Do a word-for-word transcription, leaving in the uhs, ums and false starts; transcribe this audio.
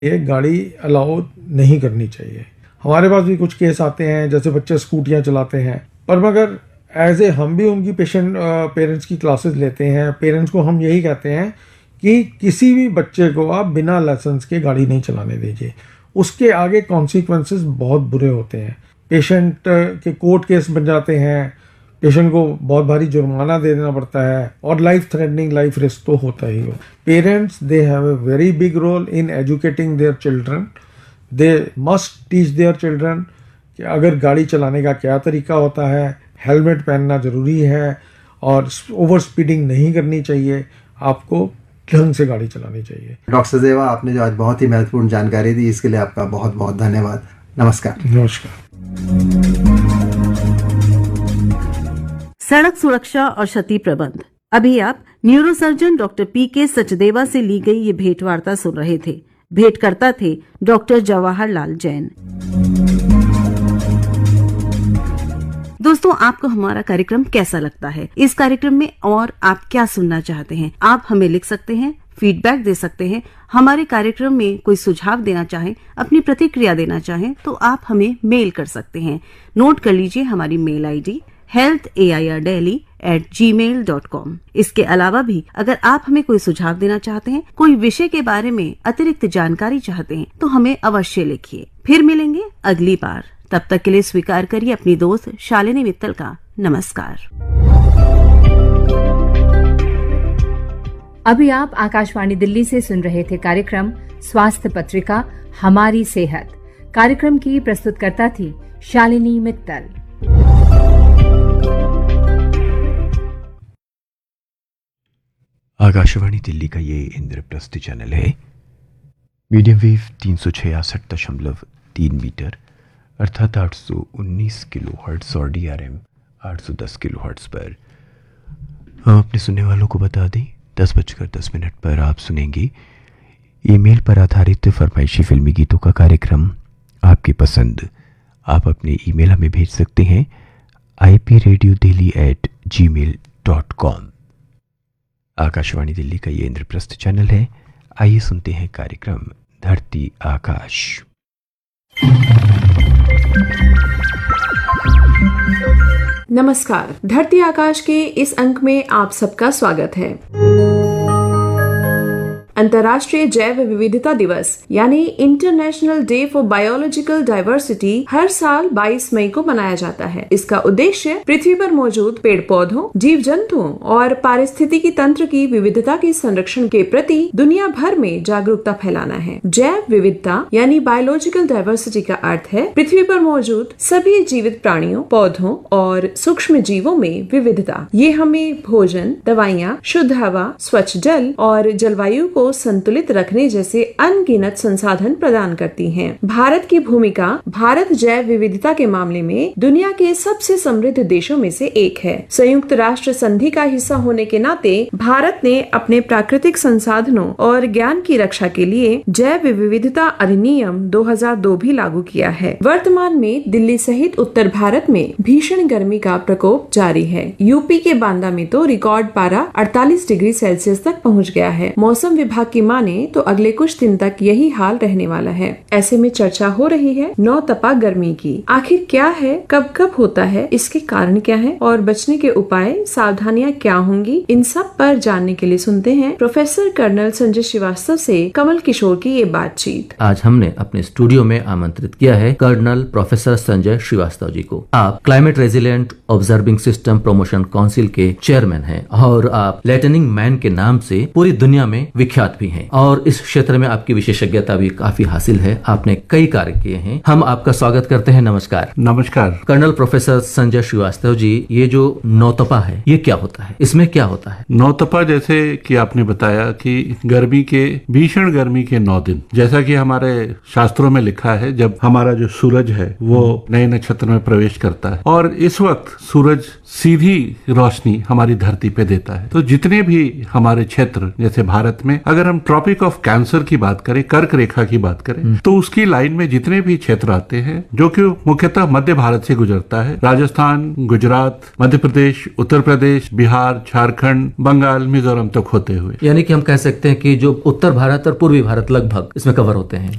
ये गाड़ी अलाउ नहीं करनी चाहिए। हमारे पास भी कुछ केस आते हैं जैसे बच्चे स्कूटियां चलाते हैं, पर मगर एज ए हम भी उनकी पेशेंट पेरेंट्स की क्लासेस लेते हैं। पेरेंट्स को हम यही कहते हैं कि किसी भी बच्चे को आप बिना लाइसेंस के गाड़ी नहीं चलाने दीजिए, उसके आगे कॉन्सिक्वेंसेस बहुत बुरे होते हैं। पेशेंट के कोर्ट केस बन जाते हैं, पेशेंट को बहुत भारी जुर्माना दे देना पड़ता है और लाइफ थ्रेटनिंग लाइफ रिस्क तो होता ही हो। Parents they have a very big role in educating their children. They must teach their children कि अगर गाड़ी चलाने का क्या तरीका होता है, हेलमेट पहनना ज़रूरी है और ओवर स्पीडिंग नहीं करनी चाहिए, आपको ढंग से गाड़ी चलानी चाहिए। डॉक्टर सचदेवा, आपने जो आज बहुत ही महत्वपूर्ण जानकारी दी, इसके लिए आपका बहुत बहुत धन्यवाद। नमस्कार। नमस्कार। सड़क सुरक्षा और क्षति प्रबंध। अभी आप न्यूरोसर्जन डॉक्टर पी के सचदेवा से ली गई ये भेंट वार्ता सुन रहे थे। भेंटकर्ता थे डॉक्टर जवाहरलाल जैन। दोस्तों, आपको हमारा कार्यक्रम कैसा लगता है? इस कार्यक्रम में और आप क्या सुनना चाहते हैं? आप हमें लिख सकते हैं, फीडबैक दे सकते हैं। हमारे कार्यक्रम में कोई सुझाव देना चाहें, अपनी प्रतिक्रिया देना चाहें तो आप हमें मेल कर सकते हैं। नोट कर लीजिए हमारी mail ID health A I R daily eight ji mail dot com. इसके अलावा भी अगर आप हमें कोई सुझाव देना चाहते हैं, कोई विषय के बारे में अतिरिक्त जानकारी चाहते हैं तो हमें अवश्य लिखिए। फिर मिलेंगे अगली बार। तब तक के लिए स्वीकार करिए अपनी दोस्त शालिनी मित्तल का नमस्कार। अभी आप आकाशवाणी दिल्ली से सुन रहे थे कार्यक्रम स्वास्थ्य पत्रिका हमारी सेहत। कार्यक्रम की प्रस्तुतकर्ता थी शालिनी मित्तल। आकाशवाणी दिल्ली का ये इंद्रप्रस्थ चैनल है। मीडियम वेव तीन सौ छियासठ दशमलव तीन मीटर अर्थात आठ सौ उन्नीस किलो हर्ट्स और डी आर एम आठ सौ दस किलो हर्ट्स पर हम अपने सुनने वालों को बता दें, दस बजकर दस मिनट पर आप सुनेंगे ईमेल पर आधारित फरमाइशी फिल्मी गीतों का कार्यक्रम आपकी पसंद। आप अपने ईमेल हमें भेज सकते हैं I P radio Delhi eight ji mail dot com. Akashvani Delhi का ये इंद्रप्रस्थ चैनल है। आइए सुनते हैं कार्यक्रम धरती आकाश। नमस्कार। धरती आकाश के इस अंक में आप सबका स्वागत है। अंतर्राष्ट्रीय जैव विविधता दिवस यानी international day for biological diversity हर साल बाईस मई को मनाया जाता है। इसका उद्देश्य पृथ्वी पर मौजूद पेड़ पौधों, जीव जंतुओं और पारिस्थितिकी तंत्र की विविधता के संरक्षण के प्रति दुनिया भर में जागरूकता फैलाना है। जैव विविधता यानी बायोलॉजिकल डाइवर्सिटी का अर्थ है पृथ्वी पर मौजूद सभी जीवित प्राणियों, पौधों और सूक्ष्म जीवों में विविधता। ये हमें भोजन, दवाइयाँ, शुद्ध हवा, स्वच्छ जल और जलवायु को संतुलित रखने जैसे अनगिनत संसाधन प्रदान करती हैं। भारत की भूमिका भारत जैव विविधता के मामले में दुनिया के सबसे समृद्ध देशों में से एक है। संयुक्त राष्ट्र संधि का हिस्सा होने के नाते भारत ने अपने प्राकृतिक संसाधनों और ज्ञान की रक्षा के लिए जैव विविधता अधिनियम दो हज़ार दो भी लागू किया है। वर्तमान में दिल्ली सहित उत्तर भारत में भीषण गर्मी का प्रकोप जारी है। यूपी के बांदा में तो रिकॉर्ड पारा अड़तालीस डिग्री सेल्सियस तक पहुँच गया है। मौसम विभाग की माने तो अगले कुछ दिन तक यही हाल रहने वाला है। ऐसे में चर्चा हो रही है नौ तपा गर्मी की। आखिर क्या है, कब कब होता है, इसके कारण क्या है और बचने के उपाय, सावधानियां क्या होंगी, इन सब पर जानने के लिए सुनते हैं प्रोफेसर कर्नल संजय श्रीवास्तव से कमल किशोर की ये बातचीत। आज हमने अपने स्टूडियो में आमंत्रित किया है कर्नल प्रोफेसर संजय श्रीवास्तव जी को। आप climate resilient observing system promotion council के चेयरमैन हैं और आप लेटनिंग मैन के नाम से पूरी दुनिया में विख्यात भी हैं और इस क्षेत्र में आपकी विशेषज्ञता भी काफी हासिल है। आपने कई कार्य किए हैं। हम आपका स्वागत करते हैं। नमस्कार। नमस्कार। कर्नल प्रोफेसर संजय श्रीवास्तव जी, ये जो नौतपा है ये क्या होता है, इसमें क्या होता है? नौतपा जैसे कि आपने बताया कि गर्मी के भीषण गर्मी के नौ दिन, जैसा कि हमारे शास्त्रों में लिखा है, जब हमारा जो सूरज है वो नए नक्षत्र में प्रवेश करता है और इस वक्त सूरज सीधी रोशनी हमारी धरती पे देता है। तो जितने भी हमारे क्षेत्र जैसे भारत में अगर हम ट्रॉपिक ऑफ कैंसर की बात करें, कर्क रेखा की बात करें, तो उसकी लाइन में जितने भी क्षेत्र आते हैं जो कि मुख्यतः मध्य भारत से गुजरता है, राजस्थान, गुजरात, मध्य प्रदेश, उत्तर प्रदेश, बिहार, झारखंड, बंगाल, मिजोरम तक होते हुए, यानी कि हम कह सकते हैं कि जो उत्तर भारत और पूर्वी भारत लगभग इसमें कवर होते हैं।